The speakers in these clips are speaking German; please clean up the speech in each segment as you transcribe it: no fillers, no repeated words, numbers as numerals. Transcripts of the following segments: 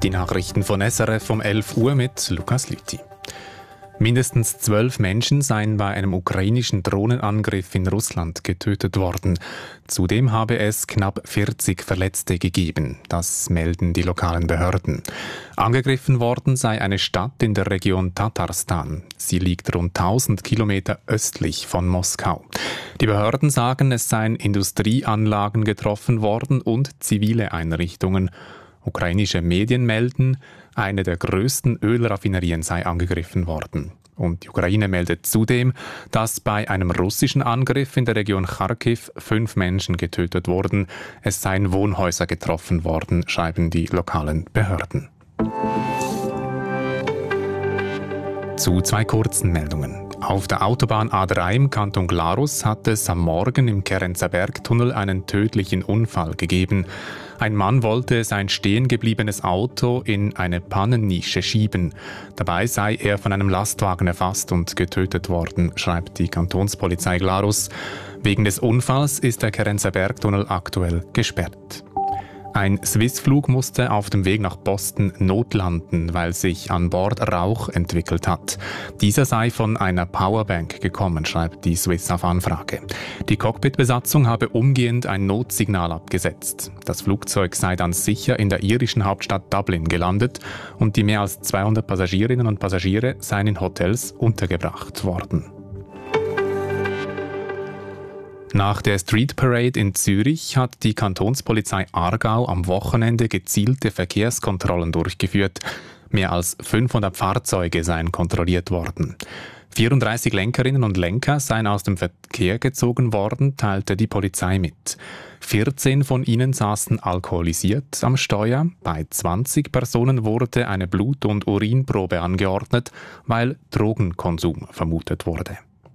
Die Nachrichten von SRF um 11 Uhr mit Lukas Lüthi. Mindestens 12 Menschen seien bei einem ukrainischen Drohnenangriff in Russland getötet worden. Zudem habe es knapp 40 Verletzte gegeben. Das melden die lokalen Behörden. Angegriffen worden sei eine Stadt in der Region Tatarstan. Sie liegt rund 1000 Kilometer östlich von Moskau. Die Behörden sagen, es seien Industrieanlagen getroffen worden und zivile Einrichtungen. Ukrainische Medien melden, eine der größten Ölraffinerien sei angegriffen worden. Und die Ukraine meldet zudem, dass bei einem russischen Angriff in der Region Charkiw 5 Menschen getötet wurden. Es seien Wohnhäuser getroffen worden, schreiben die lokalen Behörden. Zu 2 kurzen Meldungen. Auf der Autobahn A3 im Kanton Glarus hat es am Morgen im Kerenzer Bergtunnel einen tödlichen Unfall gegeben. Ein Mann wollte sein stehengebliebenes Auto in eine Pannennische schieben. Dabei sei er von einem Lastwagen erfasst und getötet worden, schreibt die Kantonspolizei Glarus. Wegen des Unfalls ist der Kerenzer Bergtunnel aktuell gesperrt. Ein Swiss-Flug musste auf dem Weg nach Boston notlanden, weil sich an Bord Rauch entwickelt hat. Dieser sei von einer Powerbank gekommen, schreibt die Swiss auf Anfrage. Die Cockpitbesatzung habe umgehend ein Notsignal abgesetzt. Das Flugzeug sei dann sicher in der irischen Hauptstadt Dublin gelandet und die mehr als 200 Passagierinnen und Passagiere seien in Hotels untergebracht worden. Nach der Street Parade in Zürich hat die Kantonspolizei Aargau am Wochenende gezielte Verkehrskontrollen durchgeführt. Mehr als 500 Fahrzeuge seien kontrolliert worden. 34 Lenkerinnen und Lenker seien aus dem Verkehr gezogen worden, teilte die Polizei mit. 14 von ihnen saßen alkoholisiert am Steuer. Bei 20 Personen wurde eine Blut- und Urinprobe angeordnet, weil Drogenkonsum vermutet wurde.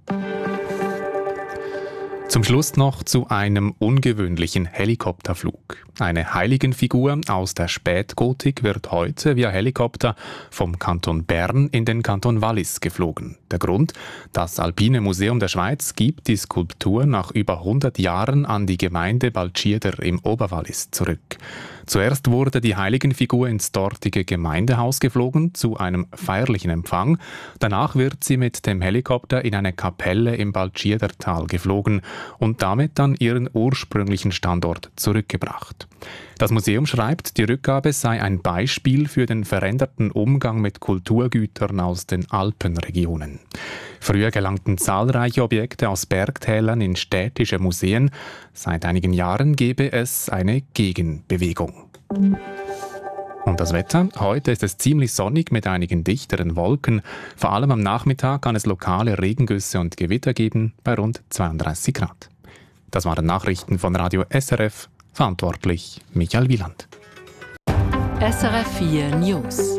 Zum Schluss noch zu einem ungewöhnlichen Helikopterflug. Eine Heiligenfigur aus der Spätgotik wird heute via Helikopter vom Kanton Bern in den Kanton Wallis geflogen. Der Grund? Das Alpine Museum der Schweiz gibt die Skulptur nach über 100 Jahren an die Gemeinde Baltschirder im Oberwallis zurück. Zuerst wurde die Heiligenfigur ins dortige Gemeindehaus geflogen zu einem feierlichen Empfang. Danach wird sie mit dem Helikopter in eine Kapelle im Baltschirdertal geflogen und damit an ihren ursprünglichen Standort zurückgebracht. Das Museum schreibt, die Rückgabe sei ein Beispiel für den veränderten Umgang mit Kulturgütern aus den Alpenregionen. Früher gelangten zahlreiche Objekte aus Bergtälern in städtische Museen. Seit einigen Jahren gebe es eine Gegenbewegung. Und das Wetter? Heute ist es ziemlich sonnig mit einigen dichteren Wolken. Vor allem am Nachmittag kann es lokale Regengüsse und Gewitter geben bei rund 32 Grad. Das waren Nachrichten von Radio SRF. Verantwortlich Michael Wieland. SRF 4 News.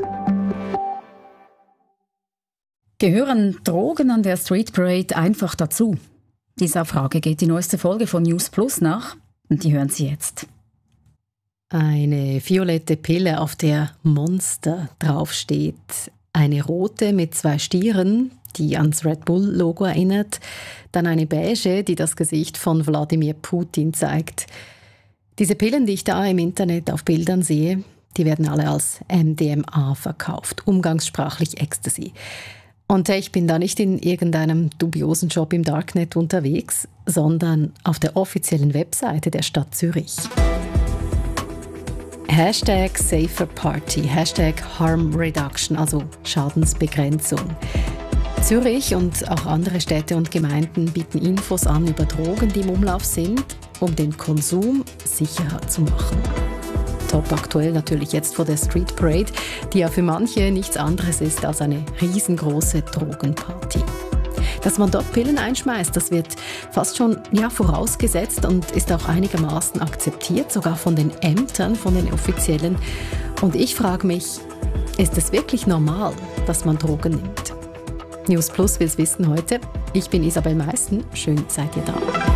Gehören Drogen an der Street Parade einfach dazu? Dieser Frage geht die neueste Folge von News Plus nach und die hören Sie jetzt. Eine violette Pille, auf der Monster draufsteht. Eine rote mit 2 Stieren, die ans Red Bull-Logo erinnert. Dann eine beige, die das Gesicht von Wladimir Putin zeigt. Diese Pillen, die ich da im Internet auf Bildern sehe, die werden alle als MDMA verkauft, umgangssprachlich Ecstasy. Und ich bin da nicht in irgendeinem dubiosen Shop im Darknet unterwegs, sondern auf der offiziellen Webseite der Stadt Zürich. Hashtag Safer Party, Hashtag Harm Reduction, also Schadensbegrenzung. Zürich und auch andere Städte und Gemeinden bieten Infos an über Drogen, die im Umlauf sind, um den Konsum sicherer zu machen. Top aktuell natürlich jetzt vor der Street Parade, die ja für manche nichts anderes ist als eine riesengroße Drogenparty. Dass man dort Pillen einschmeißt, das wird fast schon vorausgesetzt und ist auch einigermaßen akzeptiert, sogar von den Ämtern, von den Offiziellen. Und ich frage mich, ist es wirklich normal, dass man Drogen nimmt? News Plus will es wissen heute. Ich bin Isabel Meissen. Schön, seid ihr da.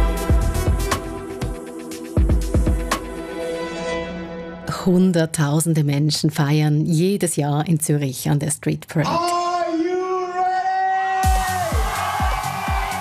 Hunderttausende Menschen feiern jedes Jahr in Zürich an der Street Parade.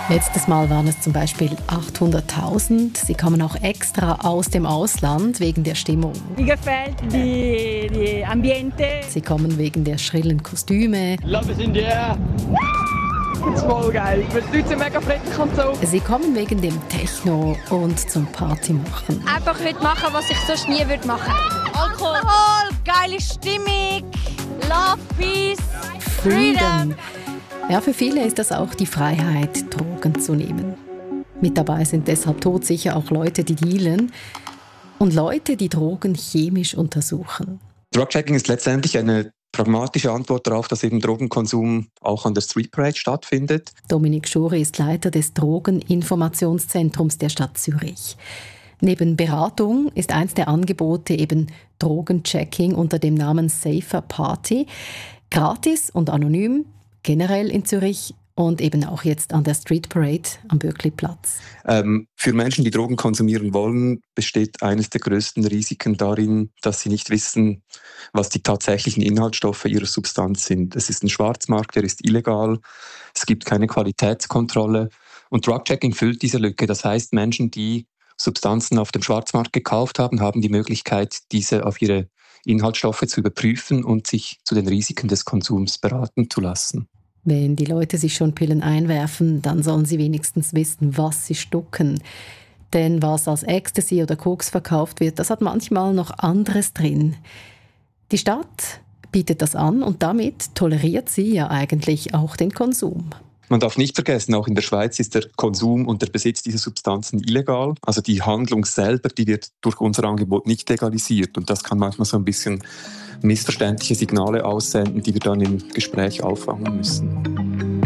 Letztes Mal waren es zum Beispiel 800.000. Sie kommen auch extra aus dem Ausland wegen der Stimmung. Mir gefällt die Ambiente. Sie kommen wegen der schrillen Kostüme. Love is in the air. Das ist voll geil, weil die Leute sind mega freundlich und so. Sie kommen wegen dem Techno und zum Partymachen. Einfach heute machen, was ich sonst nie machen würde. Alkohol, geile Stimmung, Love, Peace, Freedom. Ja, für viele ist das auch die Freiheit, Drogen zu nehmen. Mit dabei sind deshalb todsicher auch Leute, die dealen und Leute, die Drogen chemisch untersuchen. Drug-Checking ist letztendlich eine pragmatische Antwort darauf, dass eben Drogenkonsum auch an der Street Parade stattfindet. Dominik Schuri ist Leiter des Drogeninformationszentrums der Stadt Zürich. Neben Beratung ist eins der Angebote eben Drogenchecking unter dem Namen Safer Party. Gratis und anonym, generell in Zürich und eben auch jetzt an der Street Parade am Bürkliplatz. Für Menschen, die Drogen konsumieren wollen, besteht eines der größten Risiken darin, dass sie nicht wissen, was die tatsächlichen Inhaltsstoffe ihrer Substanz sind. Es ist ein Schwarzmarkt, der ist illegal, es gibt keine Qualitätskontrolle und Drug-Checking füllt diese Lücke. Das heißt, Menschen, die Substanzen auf dem Schwarzmarkt gekauft haben, haben die Möglichkeit, diese auf ihre Inhaltsstoffe zu überprüfen und sich zu den Risiken des Konsums beraten zu lassen. Wenn die Leute sich schon Pillen einwerfen, dann sollen sie wenigstens wissen, was sie stucken. Denn was als Ecstasy oder Koks verkauft wird, das hat manchmal noch anderes drin. Die Stadt bietet das an und damit toleriert sie ja eigentlich auch den Konsum. Man darf nicht vergessen, auch in der Schweiz ist der Konsum und der Besitz dieser Substanzen illegal. Also die Handlung selber, die wird durch unser Angebot nicht legalisiert. Und das kann manchmal so ein bisschen missverständliche Signale aussenden, die wir dann im Gespräch auffangen müssen.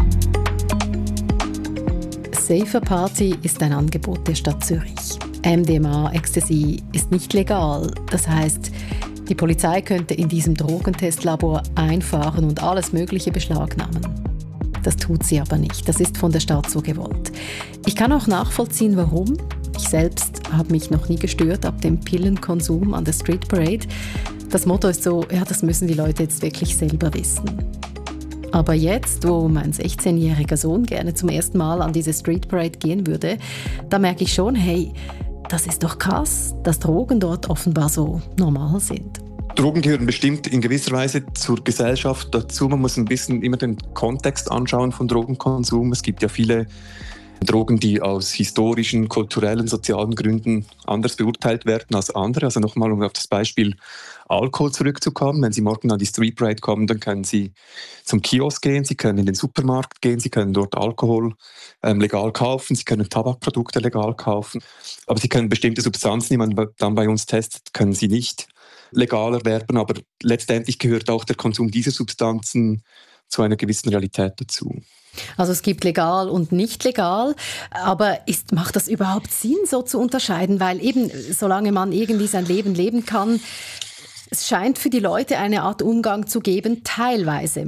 Safer Party ist ein Angebot der Stadt Zürich. MDMA, Ecstasy ist nicht legal. Das heißt, die Polizei könnte in diesem Drogentestlabor einfahren und alles Mögliche beschlagnahmen. Das tut sie aber nicht. Das ist von der Stadt so gewollt. Ich kann auch nachvollziehen, warum. Ich selbst habe mich noch nie gestört ab dem Pillenkonsum an der Street Parade. Das Motto ist so, ja, das müssen die Leute jetzt wirklich selber wissen. Aber jetzt, wo mein 16-jähriger Sohn gerne zum ersten Mal an diese Street Parade gehen würde, da merke ich schon, hey, das ist doch krass, dass Drogen dort offenbar so normal sind. Drogen gehören bestimmt in gewisser Weise zur Gesellschaft dazu. Man muss ein bisschen immer den Kontext anschauen von Drogenkonsum. Es gibt ja viele Drogen, die aus historischen, kulturellen, sozialen Gründen anders beurteilt werden als andere. Also nochmal, um auf das Beispiel Alkohol zurückzukommen. Wenn Sie morgen an die Street Parade kommen, dann können Sie zum Kiosk gehen, Sie können in den Supermarkt gehen, Sie können dort Alkohol legal kaufen, Sie können Tabakprodukte legal kaufen. Aber Sie können bestimmte Substanzen, die man dann bei uns testet, können Sie nicht legal erwerben. Aber letztendlich gehört auch der Konsum dieser Substanzen zu einer gewissen Realität dazu. Also es gibt legal und nicht legal, aber macht das überhaupt Sinn, so zu unterscheiden? Weil eben, solange man irgendwie sein Leben leben kann, es scheint für die Leute eine Art Umgang zu geben, teilweise.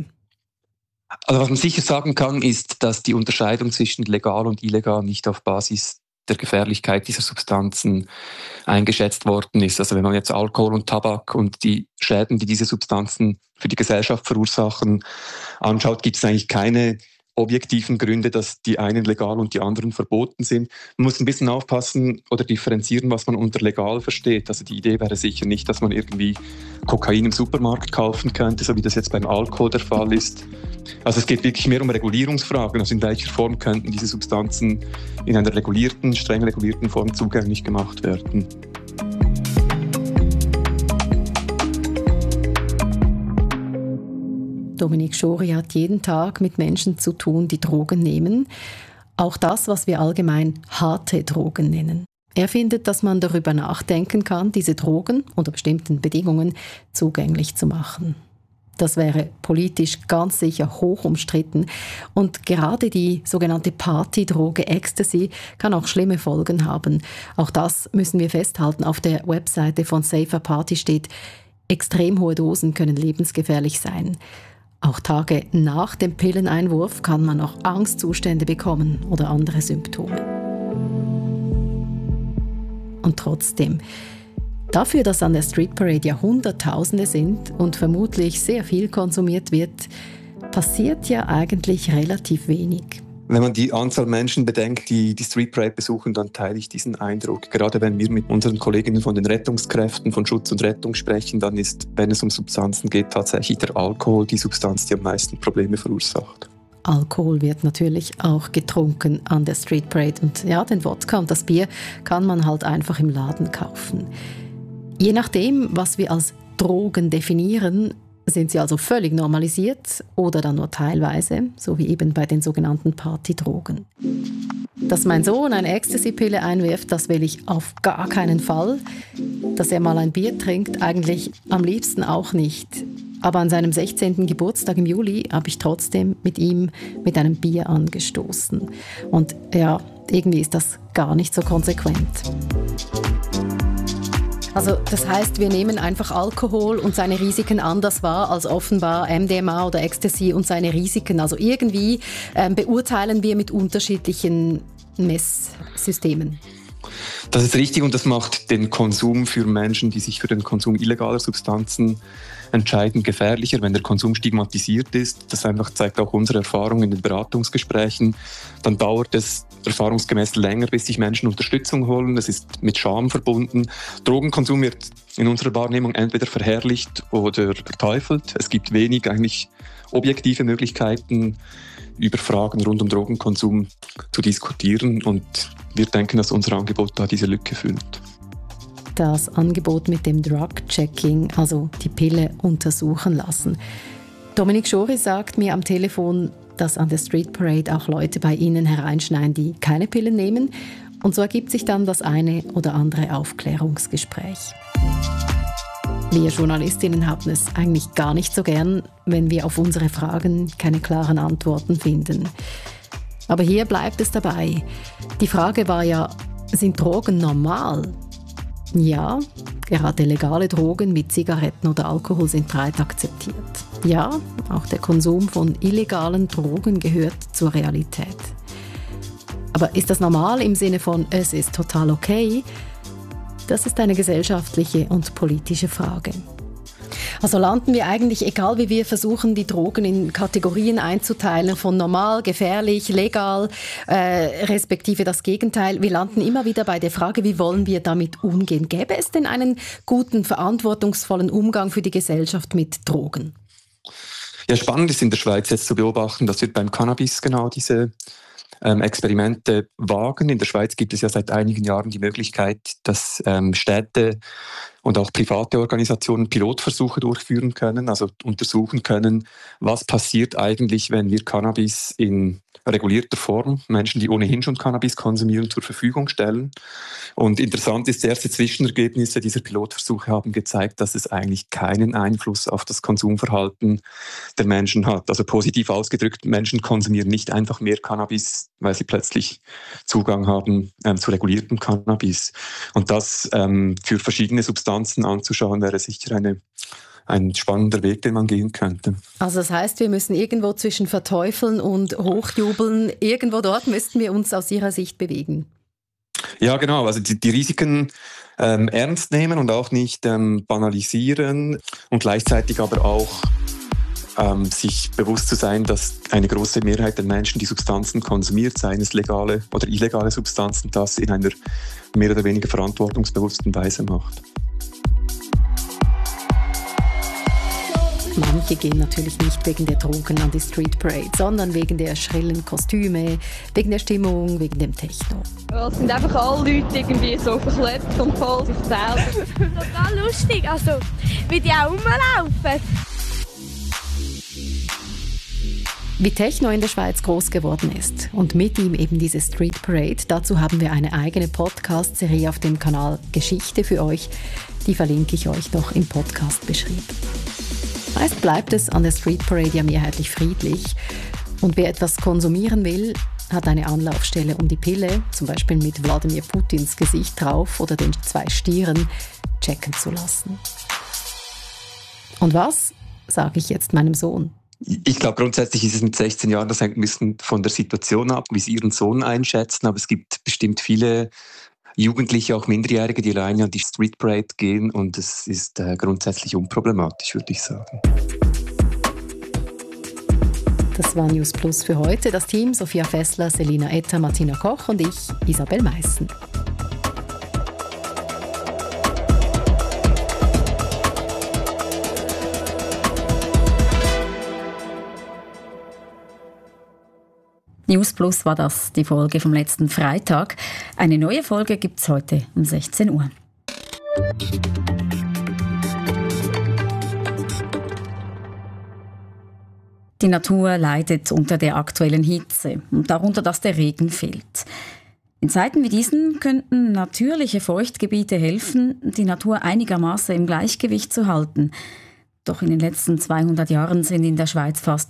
Also was man sicher sagen kann, ist, dass die Unterscheidung zwischen legal und illegal nicht auf Basis der Gefährlichkeit dieser Substanzen eingeschätzt worden ist. Also wenn man jetzt Alkohol und Tabak und die Schäden, die diese Substanzen für die Gesellschaft verursachen, anschaut, gibt es eigentlich keine objektiven Gründe, dass die einen legal und die anderen verboten sind. Man muss ein bisschen aufpassen oder differenzieren, was man unter legal versteht. Also die Idee wäre sicher nicht, dass man irgendwie Kokain im Supermarkt kaufen könnte, so wie das jetzt beim Alkohol der Fall ist. Also es geht wirklich mehr um Regulierungsfragen. Also in welcher Form könnten diese Substanzen in einer regulierten, streng regulierten Form zugänglich gemacht werden. Dominik Schuri hat jeden Tag mit Menschen zu tun, die Drogen nehmen. Auch das, was wir allgemein harte Drogen nennen. Er findet, dass man darüber nachdenken kann, diese Drogen unter bestimmten Bedingungen zugänglich zu machen. Das wäre politisch ganz sicher hoch umstritten. Und gerade die sogenannte Partydroge Ecstasy kann auch schlimme Folgen haben. Auch das müssen wir festhalten. Auf der Webseite von Safer Party steht, extrem hohe Dosen können lebensgefährlich sein. Auch Tage nach dem Pilleneinwurf kann man noch Angstzustände bekommen oder andere Symptome. Und trotzdem, dafür, dass an der Street Parade ja Hunderttausende sind und vermutlich sehr viel konsumiert wird, passiert ja eigentlich relativ wenig. Wenn man die Anzahl Menschen bedenkt, die die Street Parade besuchen, dann teile ich diesen Eindruck. Gerade wenn wir mit unseren Kolleginnen von den Rettungskräften, von Schutz und Rettung sprechen, dann ist, wenn es um Substanzen geht, tatsächlich der Alkohol die Substanz, die am meisten Probleme verursacht. Alkohol wird natürlich auch getrunken an der Street Parade. Und ja, den Wodka und das Bier kann man halt einfach im Laden kaufen. Je nachdem, was wir als Drogen definieren, sind sie also völlig normalisiert oder dann nur teilweise, so wie eben bei den sogenannten Partydrogen. Dass mein Sohn eine Ecstasy-Pille einwirft, das will ich auf gar keinen Fall. Dass er mal ein Bier trinkt, eigentlich am liebsten auch nicht. Aber an seinem 16. Geburtstag im Juli habe ich trotzdem mit ihm mit einem Bier angestoßen. Und ja, irgendwie ist das gar nicht so konsequent. Also das heißt, wir nehmen einfach Alkohol und seine Risiken anders wahr als offenbar MDMA oder Ecstasy und seine Risiken. Also irgendwie beurteilen wir mit unterschiedlichen Messsystemen. Das ist richtig und das macht den Konsum für Menschen, die sich für den Konsum illegaler Substanzen entscheiden, gefährlicher, wenn der Konsum stigmatisiert ist. Das einfach zeigt auch unsere Erfahrung in den Beratungsgesprächen. Dann dauert es erfahrungsgemäß länger, bis sich Menschen Unterstützung holen. Das ist mit Scham verbunden. Drogenkonsum wird in unserer Wahrnehmung entweder verherrlicht oder verteufelt. Es gibt wenig eigentlich objektive Möglichkeiten, über Fragen rund um Drogenkonsum zu diskutieren. Und wir denken, dass unser Angebot da diese Lücke füllt. Das Angebot mit dem Drug-Checking, also die Pille untersuchen lassen. Dominik Schori sagt mir am Telefon, dass an der Street Parade auch Leute bei Ihnen hereinschneien, die keine Pillen nehmen. Und so ergibt sich dann das eine oder andere Aufklärungsgespräch. Wir Journalistinnen haben es eigentlich gar nicht so gern, wenn wir auf unsere Fragen keine klaren Antworten finden. Aber hier bleibt es dabei. Die Frage war ja, sind Drogen normal? Ja, gerade legale Drogen mit Zigaretten oder Alkohol sind breit akzeptiert. Ja, auch der Konsum von illegalen Drogen gehört zur Realität. Aber ist das normal im Sinne von, es ist total okay? Das ist eine gesellschaftliche und politische Frage. Also landen wir eigentlich, egal wie wir versuchen, die Drogen in Kategorien einzuteilen, von normal, gefährlich, legal, respektive das Gegenteil. Wir landen immer wieder bei der Frage, wie wollen wir damit umgehen? Gäbe es denn einen guten, verantwortungsvollen Umgang für die Gesellschaft mit Drogen? Ja, spannend ist in der Schweiz jetzt zu beobachten, dass wir beim Cannabis genau diese Experimente wagen. In der Schweiz gibt es ja seit einigen Jahren die Möglichkeit, dass Städte und auch private Organisationen Pilotversuche durchführen können, also untersuchen können, was passiert eigentlich, wenn wir Cannabis in regulierter Form Menschen, die ohnehin schon Cannabis konsumieren, zur Verfügung stellen. Und interessant ist, erste Zwischenergebnisse dieser Pilotversuche haben gezeigt, dass es eigentlich keinen Einfluss auf das Konsumverhalten der Menschen hat. Also positiv ausgedrückt, Menschen konsumieren nicht einfach mehr Cannabis, weil sie plötzlich Zugang haben zu reguliertem Cannabis. Und das für verschiedene Substanzen anzuschauen, wäre sicher ein spannender Weg, den man gehen könnte. Also das heißt, wir müssen irgendwo zwischen verteufeln und hochjubeln, irgendwo dort müssten wir uns aus Ihrer Sicht bewegen. Ja, genau. Also die Risiken ernst nehmen und auch nicht banalisieren und gleichzeitig aber auch sich bewusst zu sein, dass eine große Mehrheit der Menschen, die Substanzen konsumiert, seien es legale oder illegale Substanzen, das in einer mehr oder weniger verantwortungsbewussten Weise macht. Manche gehen natürlich nicht wegen der Drogen an die Street Parade, sondern wegen der schrillen Kostüme, wegen der Stimmung, wegen dem Techno. Es sind einfach alle Leute irgendwie so verklebt und voll sich selber. Total lustig, also wie die auch rumlaufen. Wie Techno in der Schweiz groß geworden ist und mit ihm eben diese Street Parade, dazu haben wir eine eigene Podcast-Serie auf dem Kanal Geschichte für euch. Die verlinke ich euch noch im Podcast-Beschrieb. Meist bleibt es an der Street Parade ja mehrheitlich friedlich. Und wer etwas konsumieren will, hat eine Anlaufstelle, um die Pille, zum Beispiel mit Wladimir Putins Gesicht drauf oder den 2 Stieren, checken zu lassen. Und was sage ich jetzt meinem Sohn? Ich glaube, grundsätzlich ist es mit 16 Jahren, das hängt ein bisschen von der Situation ab, wie Sie Ihren Sohn einschätzen. Aber es gibt bestimmt viele Jugendliche, auch Minderjährige, die alleine an die Street Parade gehen. Und es ist grundsätzlich unproblematisch, würde ich sagen. Das war News Plus für heute. Das Team Sophia Fessler, Selina Etter, Martina Koch und ich, Isabel Meissen. News Plus war das, die Folge vom letzten Freitag. Eine neue Folge gibt es heute um 16 Uhr. Die Natur leidet unter der aktuellen Hitze und darunter, dass der Regen fehlt. In Zeiten wie diesen könnten natürliche Feuchtgebiete helfen, die Natur einigermaßen im Gleichgewicht zu halten. Doch in den letzten 200 Jahren sind in der Schweiz fast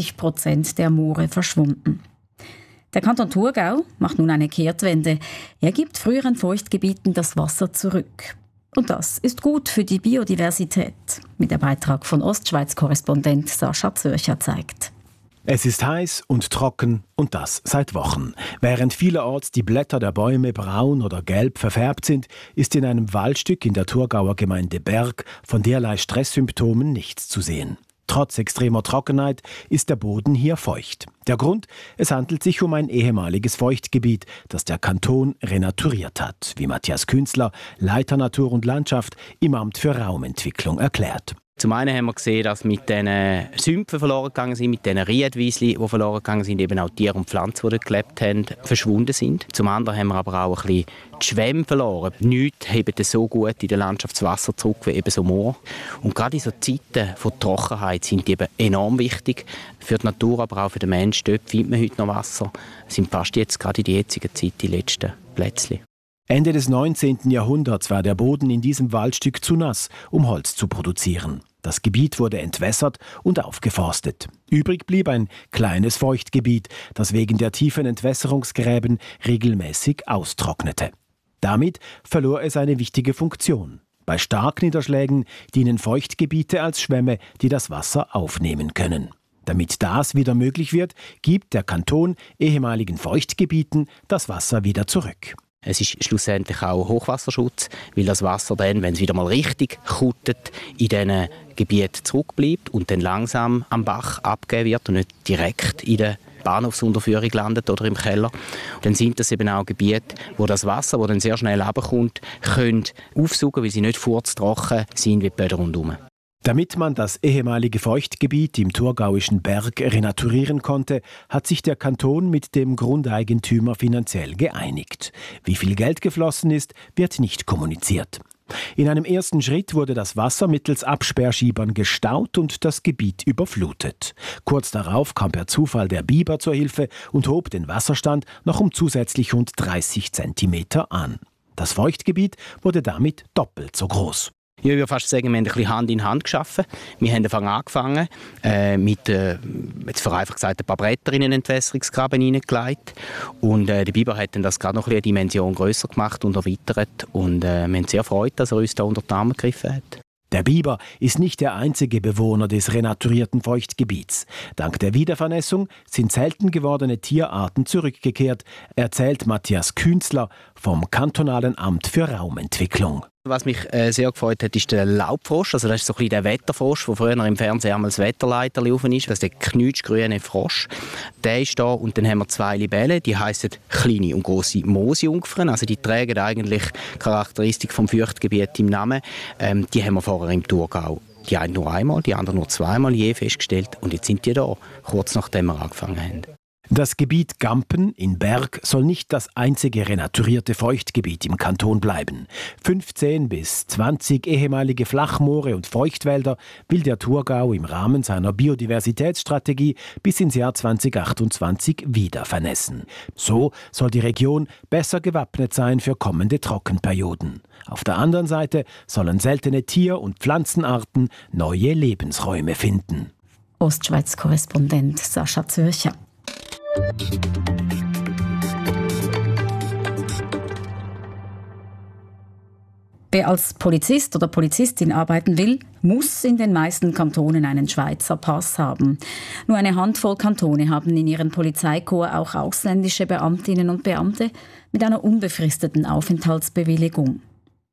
90% der Moore verschwunden. Der Kanton Thurgau macht nun eine Kehrtwende. Er gibt früheren Feuchtgebieten das Wasser zurück. Und das ist gut für die Biodiversität, wie der Beitrag von Ostschweiz-Korrespondent Sascha Zürcher zeigt. Es ist heiß und trocken und das seit Wochen. Während vielerorts die Blätter der Bäume braun oder gelb verfärbt sind, ist in einem Waldstück in der Thurgauer Gemeinde Berg von derlei Stresssymptomen nichts zu sehen. Trotz extremer Trockenheit ist der Boden hier feucht. Der Grund? Es handelt sich um ein ehemaliges Feuchtgebiet, das der Kanton renaturiert hat, wie Matthias Künzler, Leiter Natur und Landschaft im Amt für Raumentwicklung, erklärt. Zum einen haben wir gesehen, dass mit diesen Sümpfen verloren gegangen sind, mit diesen Riedwiesli, die verloren gegangen sind, eben auch Tiere und Pflanzen, die dort gelebt haben, verschwunden sind. Zum anderen haben wir aber auch ein bisschen die Schwämme verloren. Nichts hebt so gut in der Landschaft das Wasser zurück wie eben so Moor. Und gerade in so Zeiten von Trockenheit sind die eben enorm wichtig für die Natur, aber auch für den Menschen. Dort findet man heute noch Wasser. Es sind fast jetzt, gerade in der jetzigen Zeit, die letzten Plätzchen. Ende des 19. Jahrhunderts war der Boden in diesem Waldstück zu nass, um Holz zu produzieren. Das Gebiet wurde entwässert und aufgeforstet. Übrig blieb ein kleines Feuchtgebiet, das wegen der tiefen Entwässerungsgräben regelmäßig austrocknete. Damit verlor es eine wichtige Funktion. Bei Starkniederschlägen dienen Feuchtgebiete als Schwämme, die das Wasser aufnehmen können. Damit das wieder möglich wird, gibt der Kanton ehemaligen Feuchtgebieten das Wasser wieder zurück. Es ist schlussendlich auch Hochwasserschutz, weil das Wasser dann, wenn es wieder mal richtig kuttet, in diesen Gebieten zurückbleibt und dann langsam am Bach abgegeben wird und nicht direkt in der Bahnhofsunterführung landet oder im Keller. Und dann sind das eben auch Gebiete, wo das Wasser, das dann sehr schnell runterkommt, können aufsaugen, weil sie nicht furztrocken sind wie die Böden rundherum. Damit man das ehemalige Feuchtgebiet im thurgauischen Berg renaturieren konnte, hat sich der Kanton mit dem Grundeigentümer finanziell geeinigt. Wie viel Geld geflossen ist, wird nicht kommuniziert. In einem ersten Schritt wurde das Wasser mittels Absperrschiebern gestaut und das Gebiet überflutet. Kurz darauf kam per Zufall der Biber zur Hilfe und hob den Wasserstand noch um zusätzlich rund 30 Zentimeter an. Das Feuchtgebiet wurde damit doppelt so groß. Ich würde fast sagen, wir haben ein bisschen Hand in Hand geschaffen. Wir haben angefangen mit, jetzt vereinfacht gesagt, ein paar Bretter in einen Entwässerungsgraben hineingelegt. Und der Biber hat dann das gerade noch eine Dimension grösser gemacht und erweitert. Und wir haben sehr Freude, dass er uns da unter die Arme gegriffen hat. Der Biber ist nicht der einzige Bewohner des renaturierten Feuchtgebiets. Dank der Wiedervernässung sind selten gewordene Tierarten zurückgekehrt, erzählt Matthias Künzler vom Kantonalen Amt für Raumentwicklung. Was mich sehr gefreut hat, ist der Laubfrosch. Also das ist so ein bisschen der Wetterfrosch, der früher im Fernsehen einmal das Wetterleiter laufen ist. Das ist der knutschgrüne Frosch. Der ist da und dann haben wir 2 Libellen, die heissen kleine und grosse Moosjungfern. Also die tragen eigentlich Charakteristik vom Feuchtgebiet im Namen. Die haben wir vorher im Thurgau. Die einen nur einmal, die anderen nur 2-mal je festgestellt. Und jetzt sind die da, kurz nachdem wir angefangen haben. Das Gebiet Gampen in Berg soll nicht das einzige renaturierte Feuchtgebiet im Kanton bleiben. 15 bis 20 ehemalige Flachmoore und Feuchtwälder will der Thurgau im Rahmen seiner Biodiversitätsstrategie bis ins Jahr 2028 wieder vernässen. So soll die Region besser gewappnet sein für kommende Trockenperioden. Auf der anderen Seite sollen seltene Tier- und Pflanzenarten neue Lebensräume finden. Ostschweiz-Korrespondent Sascha Zürcher. Wer als Polizist oder Polizistin arbeiten will, muss in den meisten Kantonen einen Schweizer Pass haben. Nur eine Handvoll Kantone haben in ihren Polizeikorps auch ausländische Beamtinnen und Beamte mit einer unbefristeten Aufenthaltsbewilligung.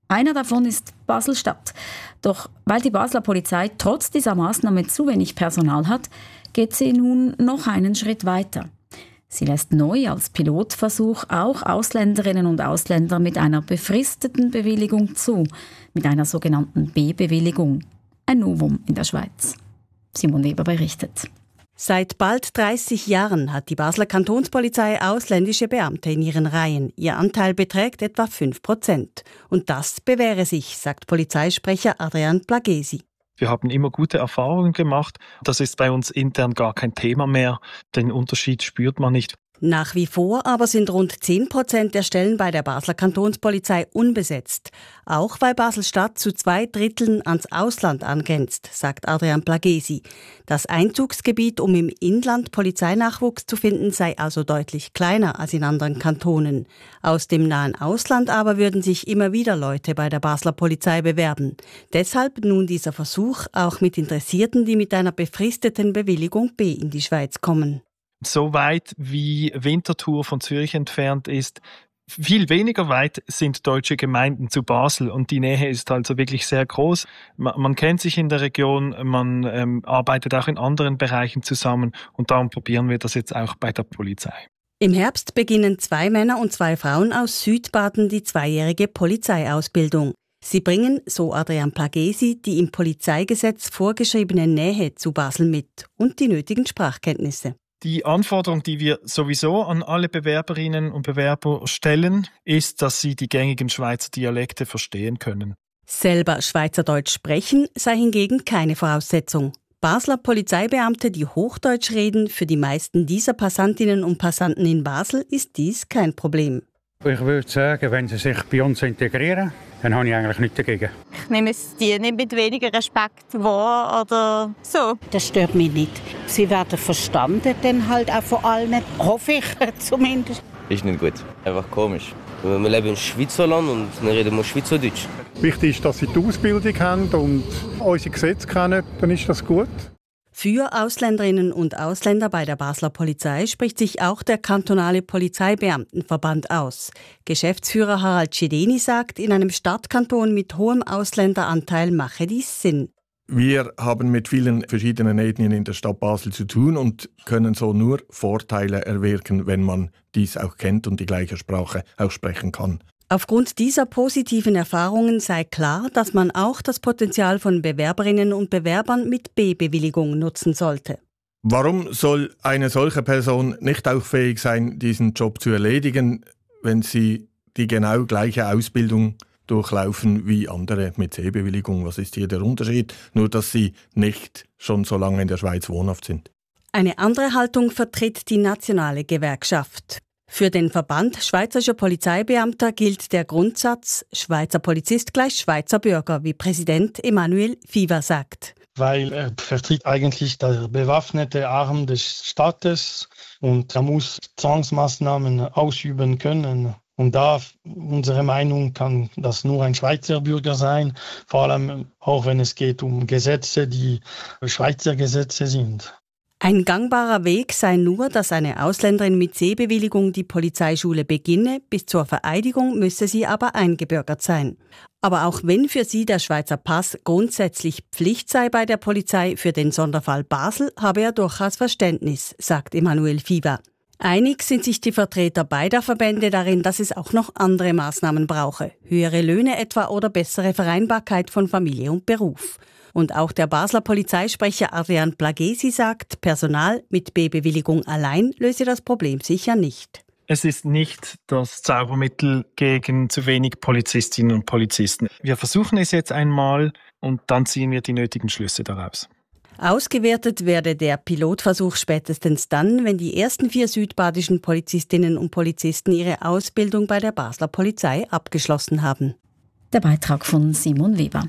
Einer davon ist Basel-Stadt. Doch weil die Basler Polizei trotz dieser Maßnahme zu wenig Personal hat, geht sie nun noch einen Schritt weiter. Sie lässt neu als Pilotversuch auch Ausländerinnen und Ausländer mit einer befristeten Bewilligung zu, mit einer sogenannten B-Bewilligung. Ein Novum in der Schweiz. Simon Weber berichtet. Seit bald 30 Jahren hat die Basler Kantonspolizei ausländische Beamte in ihren Reihen. Ihr Anteil beträgt etwa 5%. Und das bewähre sich, sagt Polizeisprecher Adrian Plagesi. Wir haben immer gute Erfahrungen gemacht. Das ist bei uns intern gar kein Thema mehr. Den Unterschied spürt man nicht. Nach wie vor aber sind rund 10% der Stellen bei der Basler Kantonspolizei unbesetzt. Auch weil Basel-Stadt zu 2/3 ans Ausland angrenzt, sagt Adrian Plagesi. Das Einzugsgebiet, um im Inland Polizeinachwuchs zu finden, sei also deutlich kleiner als in anderen Kantonen. Aus dem nahen Ausland aber würden sich immer wieder Leute bei der Basler Polizei bewerben. Deshalb nun dieser Versuch, auch mit Interessierten, die mit einer befristeten Bewilligung B in die Schweiz kommen. So weit wie Winterthur von Zürich entfernt ist, viel weniger weit sind deutsche Gemeinden zu Basel und die Nähe ist also wirklich sehr groß. Man kennt sich in der Region, man arbeitet auch in anderen Bereichen zusammen und darum probieren wir das jetzt auch bei der Polizei. Im Herbst beginnen 2 Männer und 2 Frauen aus Südbaden die 2-jährige Polizeiausbildung. Sie bringen, so Adrian Plagesi, die im Polizeigesetz vorgeschriebene Nähe zu Basel mit und die nötigen Sprachkenntnisse. Die Anforderung, die wir sowieso an alle Bewerberinnen und Bewerber stellen, ist, dass sie die gängigen Schweizer Dialekte verstehen können. Selber Schweizerdeutsch sprechen sei hingegen keine Voraussetzung. Basler Polizeibeamte, die Hochdeutsch reden, für die meisten dieser Passantinnen und Passanten in Basel ist dies kein Problem. Ich würde sagen, wenn sie sich bei uns integrieren, dann habe ich eigentlich nichts dagegen. Ich nehme die nicht mit weniger Respekt wahr oder so. Das stört mich nicht. Sie werden verstanden, dann halt auch von allen, hoffe ich zumindest. Ist nicht gut, einfach komisch. Wir leben im Schweizerland und dann reden wir Schweizerdeutsch. Wichtig ist, dass sie die Ausbildung haben und unsere Gesetze kennen, dann ist das gut. Für Ausländerinnen und Ausländer bei der Basler Polizei spricht sich auch der kantonale Polizeibeamtenverband aus. Geschäftsführer Harald Schedeni sagt, in einem Stadtkanton mit hohem Ausländeranteil mache dies Sinn. Wir haben mit vielen verschiedenen Ethnien in der Stadt Basel zu tun und können so nur Vorteile erwirken, wenn man dies auch kennt und die gleiche Sprache auch sprechen kann. Aufgrund dieser positiven Erfahrungen sei klar, dass man auch das Potenzial von Bewerberinnen und Bewerbern mit B-Bewilligung nutzen sollte. Warum soll eine solche Person nicht auch fähig sein, diesen Job zu erledigen, wenn sie die genau gleiche Ausbildung durchlaufen wie andere mit C-Bewilligung? Was ist hier der Unterschied? Nur, dass sie nicht schon so lange in der Schweiz wohnhaft sind. Eine andere Haltung vertritt die nationale Gewerkschaft. Für den Verband Schweizerischer Polizeibeamter gilt der Grundsatz Schweizer Polizist gleich Schweizer Bürger, wie Präsident Emanuel Fiva sagt. Weil er vertritt eigentlich der bewaffnete Arm des Staates und er muss Zwangsmaßnahmen ausüben können. Und da, unsere Meinung, kann das nur ein Schweizer Bürger sein, vor allem auch wenn es geht um Gesetze, die Schweizer Gesetze sind. Ein gangbarer Weg sei nur, dass eine Ausländerin mit C-Bewilligung die Polizeischule beginne, bis zur Vereidigung müsse sie aber eingebürgert sein. Aber auch wenn für sie der Schweizer Pass grundsätzlich Pflicht sei bei der Polizei, für den Sonderfall Basel habe er durchaus Verständnis, sagt Emanuel Fiva. Einig sind sich die Vertreter beider Verbände darin, dass es auch noch andere Maßnahmen brauche. Höhere Löhne etwa oder bessere Vereinbarkeit von Familie und Beruf. Und auch der Basler Polizeisprecher Adrian Plagesi sagt, Personal mit B-Bewilligung allein löse das Problem sicher nicht. Es ist nicht das Zaubermittel gegen zu wenig Polizistinnen und Polizisten. Wir versuchen es jetzt einmal und dann ziehen wir die nötigen Schlüsse daraus. Ausgewertet werde der Pilotversuch spätestens dann, wenn die ersten 4 südbadischen Polizistinnen und Polizisten ihre Ausbildung bei der Basler Polizei abgeschlossen haben. Der Beitrag von Simon Weber.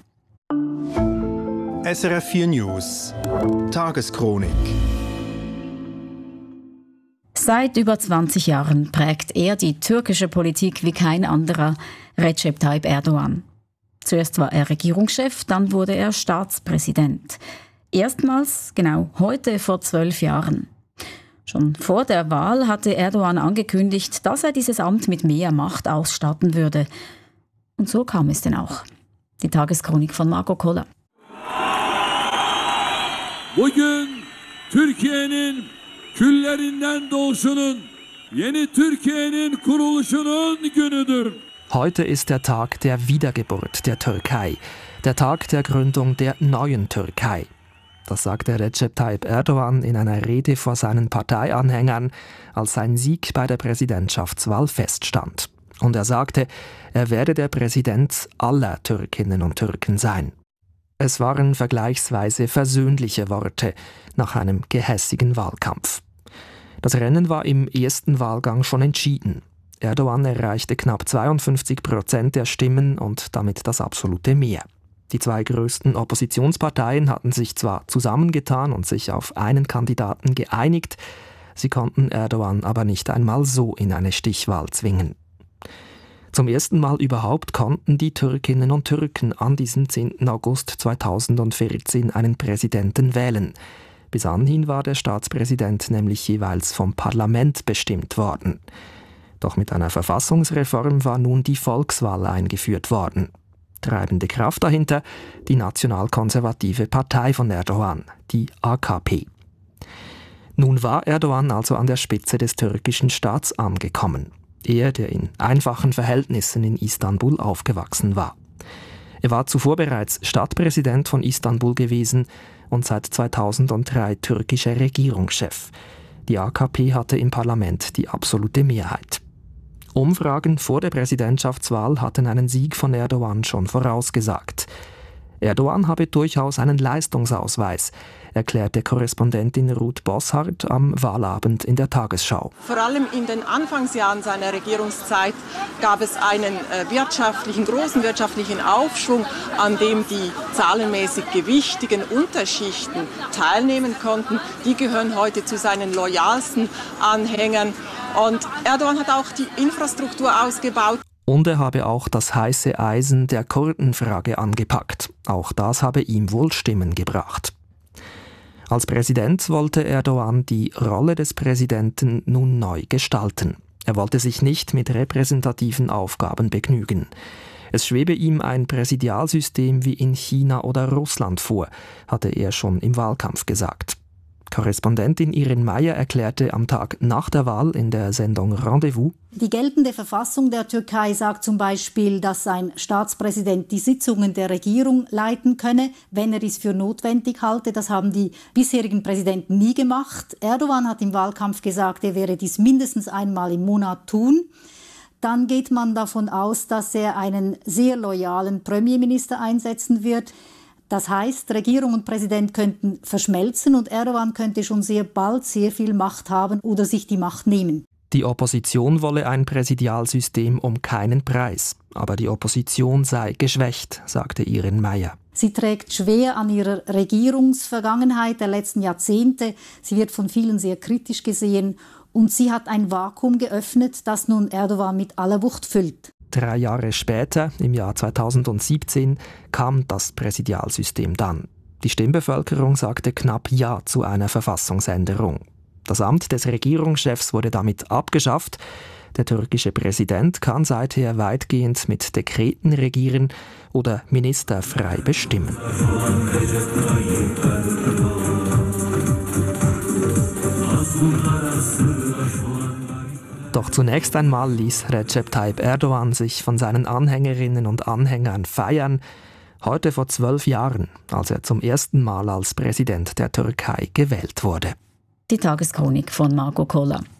SRF 4 News Tageschronik. Seit über 20 Jahren prägt er die türkische Politik wie kein anderer, Recep Tayyip Erdogan. Zuerst war er Regierungschef, dann wurde er Staatspräsident. Erstmals, genau heute vor 12 Jahren. Schon vor der Wahl hatte Erdogan angekündigt, dass er dieses Amt mit mehr Macht ausstatten würde. Und so kam es denn auch. Die Tageschronik von Margot Kohler. Bugün Türkiye'nin küllerinden doğuşunun, yeni Türkiye'nin kuruluşunun günüdür. Heute ist der Tag der Wiedergeburt der Türkei, der Tag der Gründung der neuen Türkei. Das sagte Recep Tayyip Erdogan in einer Rede vor seinen Parteianhängern, als sein Sieg bei der Präsidentschaftswahl feststand. Und er sagte, er werde der Präsident aller Türkinnen und Türken sein. Es waren vergleichsweise versöhnliche Worte nach einem gehässigen Wahlkampf. Das Rennen war im ersten Wahlgang schon entschieden. Erdogan erreichte knapp 52% der Stimmen und damit das absolute Mehr. Die zwei größten Oppositionsparteien hatten sich zwar zusammengetan und sich auf einen Kandidaten geeinigt, sie konnten Erdogan aber nicht einmal so in eine Stichwahl zwingen. Zum ersten Mal überhaupt konnten die Türkinnen und Türken an diesem 10. August 2014 einen Präsidenten wählen. Bis anhin war der Staatspräsident nämlich jeweils vom Parlament bestimmt worden. Doch mit einer Verfassungsreform war nun die Volkswahl eingeführt worden. Treibende Kraft dahinter die nationalkonservative Partei von Erdogan, die AKP. Nun war Erdogan also an der Spitze des türkischen Staats angekommen. Er, der in einfachen Verhältnissen in Istanbul aufgewachsen war. Er war zuvor bereits Stadtpräsident von Istanbul gewesen und seit 2003 türkischer Regierungschef. Die AKP hatte im Parlament die absolute Mehrheit. Umfragen vor der Präsidentschaftswahl hatten einen Sieg von Erdogan schon vorausgesagt. Erdogan habe durchaus einen Leistungsausweis, erklärte Korrespondentin Ruth Bosshardt am Wahlabend in der Tagesschau. Vor allem in den Anfangsjahren seiner Regierungszeit gab es einen großen wirtschaftlichen Aufschwung, an dem die zahlenmäßig gewichtigen Unterschichten teilnehmen konnten. Die gehören heute zu seinen loyalsten Anhängern. Und Erdogan hat auch die Infrastruktur ausgebaut. Und er habe auch das heiße Eisen der Kurdenfrage angepackt. Auch das habe ihm wohl Stimmen gebracht. Als Präsident wollte Erdogan die Rolle des Präsidenten nun neu gestalten. Er wollte sich nicht mit repräsentativen Aufgaben begnügen. Es schwebe ihm ein Präsidialsystem wie in China oder Russland vor, hatte er schon im Wahlkampf gesagt. Korrespondentin Irene Meyer erklärte am Tag nach der Wahl in der Sendung Rendezvous: Die geltende Verfassung der Türkei sagt zum Beispiel, dass ein Staatspräsident die Sitzungen der Regierung leiten könne, wenn er es für notwendig halte. Das haben die bisherigen Präsidenten nie gemacht. Erdogan hat im Wahlkampf gesagt, er werde dies mindestens einmal im Monat tun. Dann geht man davon aus, dass er einen sehr loyalen Premierminister einsetzen wird. Das heißt, Regierung und Präsident könnten verschmelzen und Erdogan könnte schon sehr bald sehr viel Macht haben oder sich die Macht nehmen. Die Opposition wolle ein Präsidialsystem um keinen Preis. Aber die Opposition sei geschwächt, sagte Irene Meyer. Sie trägt schwer an ihrer Regierungsvergangenheit der letzten Jahrzehnte. Sie wird von vielen sehr kritisch gesehen. Und sie hat ein Vakuum geöffnet, das nun Erdogan mit aller Wucht füllt. 3 Jahre später, im Jahr 2017, kam das Präsidialsystem dann. Die Stimmbevölkerung sagte knapp Ja zu einer Verfassungsänderung. Das Amt des Regierungschefs wurde damit abgeschafft. Der türkische Präsident kann seither weitgehend mit Dekreten regieren oder Minister frei bestimmen. Doch zunächst einmal ließ Recep Tayyip Erdogan sich von seinen Anhängerinnen und Anhängern feiern. Heute vor 12 Jahren, als er zum ersten Mal als Präsident der Türkei gewählt wurde. Die Tageschronik von Margot Kohler.